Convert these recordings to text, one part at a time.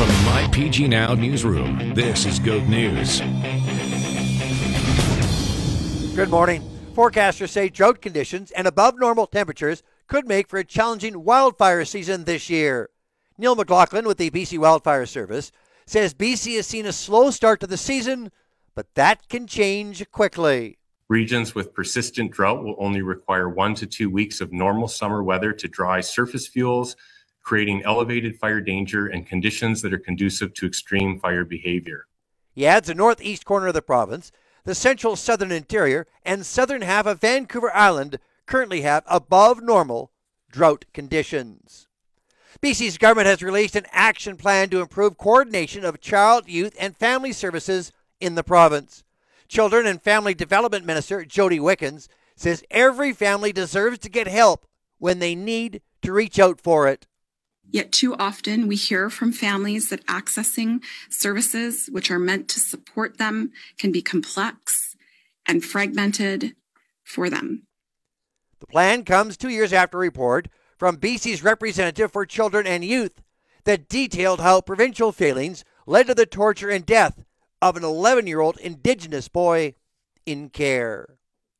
From the MyPG Now newsroom, this is Good News. Good morning. Forecasters say drought conditions and above normal temperatures could make for a challenging wildfire season this year. Neil McLaughlin with the BC Wildfire Service says BC has seen a slow start to the season, but that can change quickly. Regions with persistent drought will only require 1 to 2 weeks of normal summer weather to dry surface fuels, creating elevated fire danger and conditions that are conducive to extreme fire behavior. He adds the northeast corner of the province, the central southern interior, and southern half of Vancouver Island currently have above normal drought conditions. BC's government has released an action plan to improve coordination of child, youth, and family services in the province. Children and Family Development Minister Jody Wickens says every family deserves to get help when they need to reach out for it. Yet too often we hear from families that accessing services which are meant to support them can be complex and fragmented for them. The plan comes 2 years after a report from BC's representative for children and youth that detailed how provincial failings led to the torture and death of an 11-year-old Indigenous boy in care.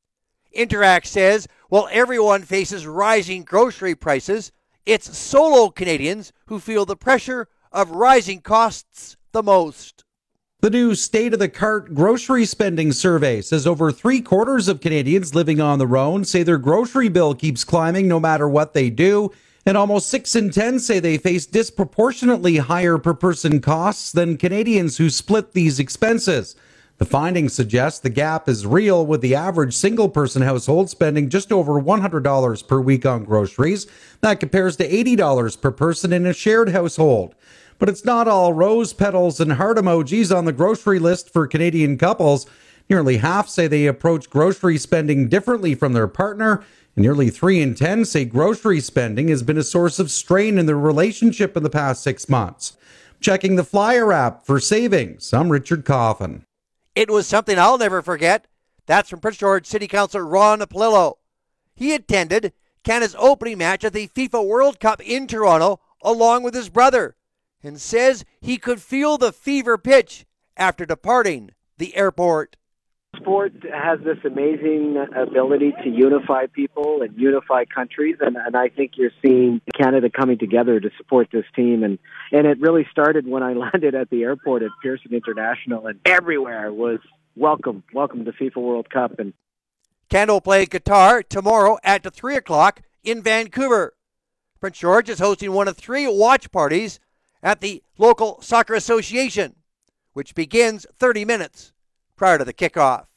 Interact says while everyone faces rising grocery prices, it's solo Canadians who feel the pressure of rising costs the most. The new State of the Cart grocery spending survey says over 3/4 of Canadians living on their own say their grocery bill keeps climbing no matter what they do, and almost 6 in 10 say they face disproportionately higher per person costs than Canadians who split these expenses. The findings suggest the gap is real, with the average single-person household spending just over $100 per week on groceries. That compares to $80 per person in a shared household. But it's not all rose petals and heart emojis on the grocery list for Canadian couples. Nearly half say they approach grocery spending differently from their partner, and nearly 3 in 10 say grocery spending has been a source of strain in their relationship in the past 6 months. Checking the Flyer app for savings, I'm Richard Coffin. It was something I'll never forget. That's from Prince George City Councillor Ron Palillo. He attended Canada's opening match at the FIFA World Cup in Toronto along with his brother and says he could feel the fever pitch after departing the airport. Sport has this amazing ability to unify people and unify countries, and I think you're seeing Canada coming together to support this team. And it really started when I landed at the airport at Pearson International, and everywhere was welcome to FIFA World Cup. And Canada will play Qatar tomorrow at 3 o'clock in Vancouver. Prince George is hosting one of 3 watch parties at the local soccer association, which begins 30 minutes prior to the kickoff.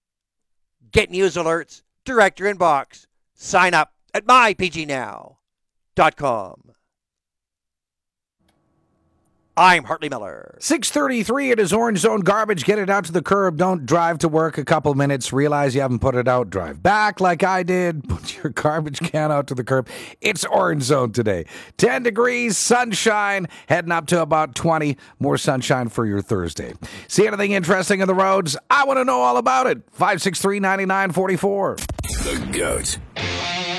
Get news alerts direct your inbox. Sign up at mypgnow.com. I'm Hartley Miller. 6:33, it is Orange Zone garbage. Get it out to the curb. Don't drive to work a couple minutes. Realize you haven't put it out. Drive back like I did. Put your garbage can out to the curb. It's Orange Zone today. 10 degrees, sunshine, heading up to about 20. More sunshine for your Thursday. See anything interesting in the roads? I want to know all about it. 563-9944. The GOAT.